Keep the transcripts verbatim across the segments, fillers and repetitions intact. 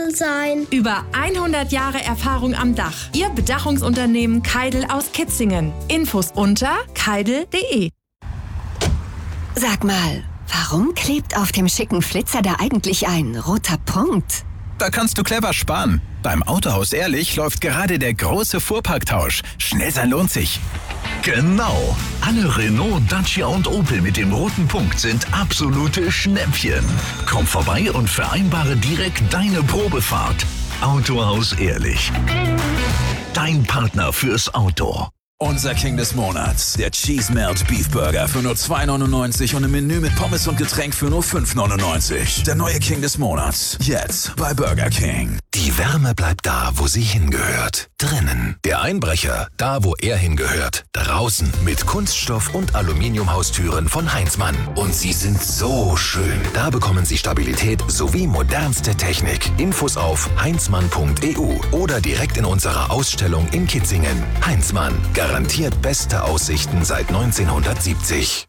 Woche sein. Über hundert Jahre Erfahrung am Dach. Ihr Bedachungsunternehmen Keidel aus Kitzingen. Infos unter keidel punkt de. Sag mal, warum klebt auf dem schicken Flitzer da eigentlich ein roter Punkt? Da kannst du clever sparen. Beim Autohaus Ehrlich läuft gerade der große Fuhrparktausch. Schnell sein lohnt sich. Genau. Alle Renault, Dacia und Opel mit dem roten Punkt sind absolute Schnäppchen. Komm vorbei und vereinbare direkt deine Probefahrt. Autohaus Ehrlich. Dein Partner fürs Auto. Unser King des Monats, der Cheese Melt Beef Burger für nur zwei neunundneunzig und ein Menü mit Pommes und Getränk für nur fünf neunundneunzig. Der neue King des Monats, jetzt bei Burger King. Die Wärme bleibt da, wo sie hingehört. Drinnen. Der Einbrecher, da wo er hingehört. Draußen. Mit Kunststoff- und Aluminiumhaustüren von Heinzmann. Und sie sind so schön. Da bekommen Sie Stabilität sowie modernste Technik. Infos auf heinzmann punkt e u oder direkt in unserer Ausstellung in Kitzingen. Heinzmann. Garantiert beste Aussichten seit neunzehnhundertsiebzig.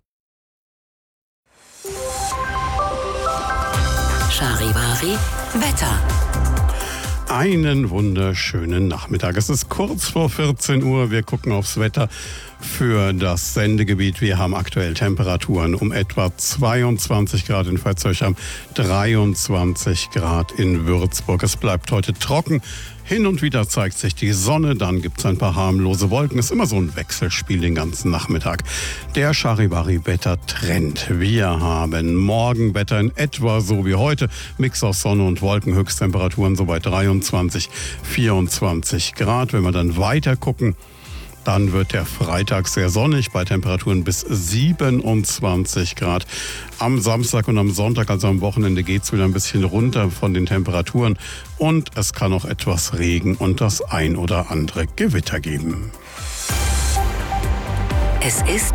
Charivari Wetter. Einen wunderschönen Nachmittag. Es ist kurz vor vierzehn Uhr. Wir gucken aufs Wetter für das Sendegebiet. Wir haben aktuell Temperaturen um etwa zweiundzwanzig Grad in Veitshöchheim, dreiundzwanzig Grad in Würzburg. Es bleibt heute trocken. Hin und wieder zeigt sich die Sonne, dann gibt es ein paar harmlose Wolken. Es ist immer so ein Wechselspiel den ganzen Nachmittag. Der Charivari-Wetter-Trend. Wir haben Morgenwetter in etwa so wie heute. Mix aus Sonne und Wolken, Höchsttemperaturen so bei dreiundzwanzig, vierundzwanzig Grad. Wenn wir dann weiter gucken, dann wird der Freitag sehr sonnig bei Temperaturen bis siebenundzwanzig Grad. Am Samstag und am Sonntag, also am Wochenende, geht es wieder ein bisschen runter von den Temperaturen. Und es kann auch etwas Regen und das ein oder andere Gewitter geben. Es ist